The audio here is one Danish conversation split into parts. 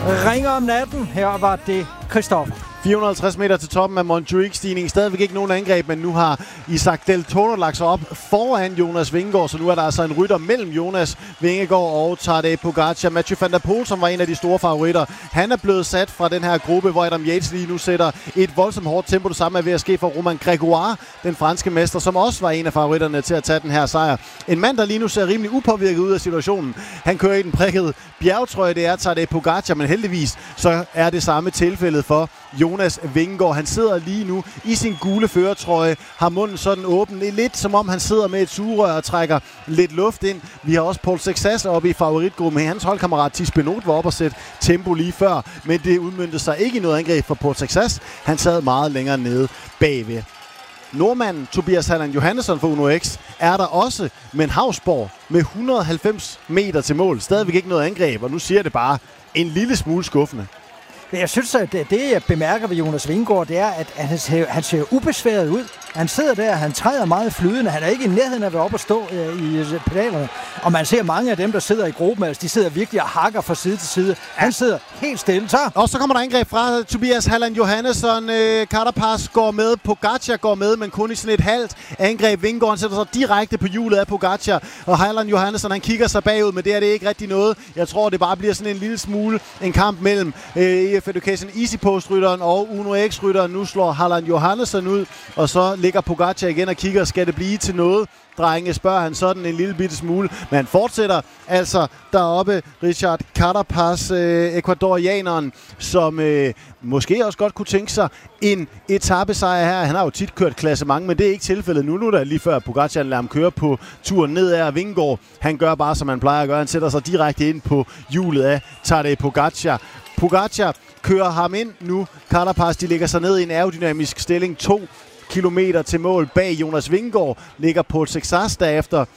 ringer om natten. Her var det Christoffer. 450 meter til toppen af Montjuic-stigningen. Stadigvæk ikke nogen angreb, men nu har Isaac Del Toro lagt sig op foran Jonas Vingegaard, så nu er der altså en rytter mellem Jonas Vingegaard og Tadej Pogačar. Mathieu van der Poel, som var en af de store favoritter, han er blevet sat fra den her gruppe, hvor Adam Yates lige nu sætter et voldsomt hårdt tempo. Det samme er ved at ske for Romain Grégoire, den franske mester, som også var en af favoritterne til at tage den her sejr. En mand, der lige nu ser rimelig upåvirket ud af situationen. Han kører i den prikkede bjergtrøje, det er Tadej Pogačar, men heldigvis så er det samme tilfældet for Jonas Vingegaard. Han sidder lige nu i sin gule førertrøje, har munden sådan åben. Det er lidt som om han sidder med et sugerør og trækker lidt luft ind. Vi har også Paul Sexas oppe i favoritgruppen. Hans holdkammerat Thies Benoot var oppe og sætte tempo lige før, men det udmøntede sig ikke i noget angreb for Paul Sexas. Han sad meget længere nede bagved. Nordmanden Tobias Halland Johannesson for Uno X er der også, men Hausborg med 190 meter til mål. Stadigvæk ikke noget angreb, og nu siger det bare en lille smule skuffende. Jeg synes, at det jeg bemærker ved Jonas Vingegaard, det er, at han ser ubesværet ud. Han sidder der, han træder meget flydende. Han er ikke i nærheden af at være oppe og stå i pedalerne. Og man ser mange af dem, der sidder i gruppen, altså de sidder virkelig og hakker fra side til side. Han sidder helt stille. Og så kommer der angreb fra Tobias Halland Johannesson. Carapaz går med, Pogačar går med, men kun i sådan et halvt angreb. Vingegaard sætter sig direkte på hjulet af Pogačar. Og Halland Johannesson, han kigger sig bagud, men det er det ikke rigtig noget. Jeg tror, det bare bliver sådan en lille smule en kamp mellem EF Education Easy Post-rytteren og Uno X-rytteren. Nu slår Halland Johannesson ud, og så ligger Pogačar igen og kigger, skal det blive til noget? Drenge, spørger han sådan en lille bitte smule. Men han fortsætter altså deroppe. Richard Carapaz, ecuadorianeren, som måske også godt kunne tænke sig en etapesejr her. Han har jo tit kørt klassement, men det er ikke tilfældet nu. Nu er der lige før Pogačar lader ham køre på turen nedad, og Vingegaard, han gør bare, som han plejer at gøre. Han sætter sig direkte ind på hjulet af Tadej Pogačar. Pogačar kører ham ind nu. Carapaz, de lægger sig ned i en aerodynamisk stilling. 2 kilometer til mål bag Jonas Vingegaard ligger Paul Sexas derefter.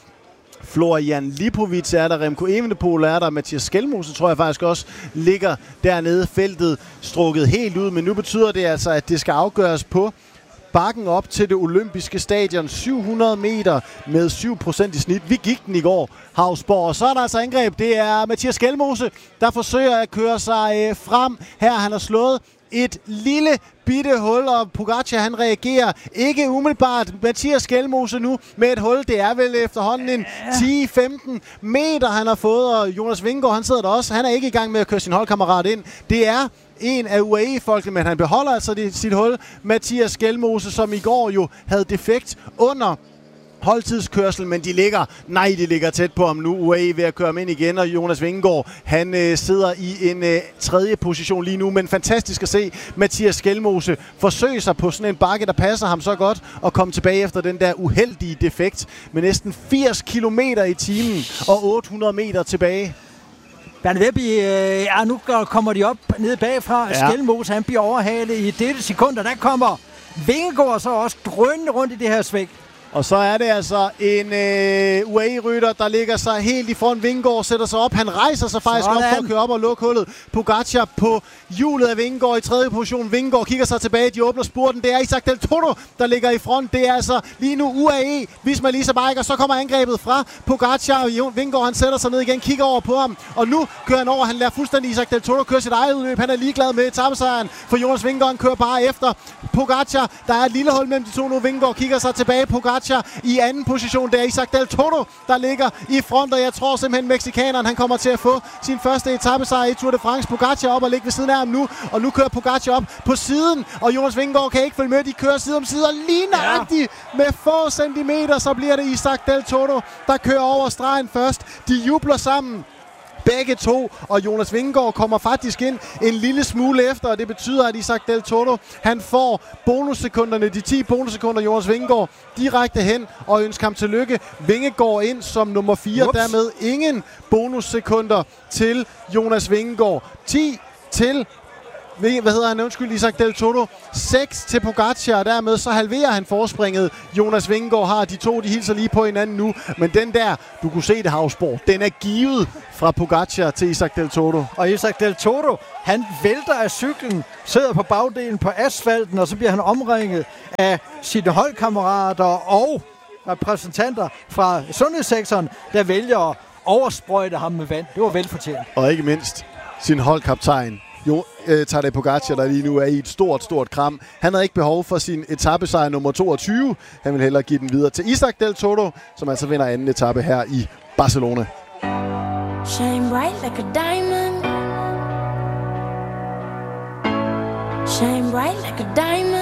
Florian Lipovic er der, Remco Evenepoel er der, Mathias Skelmose tror jeg faktisk også ligger dernede, feltet strukket helt ud, men nu betyder det altså, at det skal afgøres på bakken op til det olympiske stadion. 700 meter med 7% i snit. Vi gik den i går, Hausborg. Og så er der altså angreb. Det er Mathias Skelmose, der forsøger at køre sig frem. Her han har slået et lille bitte hul, og Pogačar han reagerer ikke umiddelbart. Mathias Skelmose nu med et hul. Det er vel efterhånden en 10-15 meter, han har fået, og Jonas Vingegaard, han sidder der også. Han er ikke i gang med at køre sin holdkammerat ind. Det er en af UAE-folkene, men han beholder altså sit hul. Mathias Skelmose, som i går jo havde defekt under holdtidskørsel, men de ligger tæt på ham nu. UAE ved at køre ham ind igen, og Jonas Vingegaard, han sidder i en tredje position lige nu, men fantastisk at se Mathias Skelmose forsøge sig på sådan en bakke, der passer ham så godt, og komme tilbage efter den der uheldige defekt med næsten 80 km i timen og 800 meter tilbage. Bernd Webby, nu kommer de op nede bagfra. Ja. Skelmose, han bliver overhalet i dette sekunder. Der kommer Vingegaard så også drønende rundt i det her svæg. Og så er det altså en UAE-rytter, der ligger sig helt i front. Vingegaard sætter sig op. Han rejser sig faktisk op for at køre op og lukke hullet. Pogačar på hjulet af Vingegaard i tredje position. Vingegaard kigger sig tilbage. De åbner spurten. Det er Isaac Del Toro, der ligger i front. Det er altså lige nu UAE. Visma Lease Bike, og så kommer angrebet fra Pogačar. Vingegaard, han sætter sig ned igen, kigger over på ham. Og nu kører han over. Han lader fuldstændig Isaac Del Toro køre sit eget udløb. Han er ligeglad med etapesejren, for Jonas Vingegaard kører bare efter Pogačar. Der er et lille hul mellem de to nu. Vingegaard kigger sig tilbage. Pogačar i anden position. Det er Isaac Del Toro, der ligger i front, og jeg tror simpelthen mexikaneren, han kommer til at få sin første etapesejr i Tour de France. Pogačar op og ligger ved siden af ham nu, og nu kører Pogačar op på siden, og Jonas Vingegaard kan ikke følge med. De kører side om side, og lige nøjagtigt med få centimeter, så bliver det Isaac Del Toro, der kører over stregen først. De jubler sammen, begge to, og Jonas Vingegaard kommer faktisk ind en lille smule efter, og det betyder, at Isaac Del Toro, han får bonussekunderne, de 10 bonussekunder, Jonas Vingegaard direkte hen, og ønsker ham tillykke. Vingegaard ind som nummer 4, dermed ingen bonussekunder til Jonas Vingegaard. 10 til Isaac Del Toro. 6 til Pogačar, og dermed så halverer han forspringet. Jonas Vingegaard har de to, de hilser lige på hinanden nu, men den der, du kunne se det, Hausborg, den er givet fra Pogačar til Isaac Del Toro. Og Isaac Del Toro, han vælter af cyklen, sidder på bagdelen på asfalten, og så bliver han omringet af sine holdkammerater og repræsentanter fra sundhedssektoren, der vælger at oversprøjte ham med vand. Det var velfortjent. Og ikke mindst sin holdkaptajn, Tadej Pogačar, der lige nu er i et stort kram. Han havde ikke behov for sin etapesejr nummer 22. Han vil hellere give den videre til Isaac Del Toro, som altså vinder anden etape her i Barcelona. Shine bright like a diamond. Shine bright like a diamond.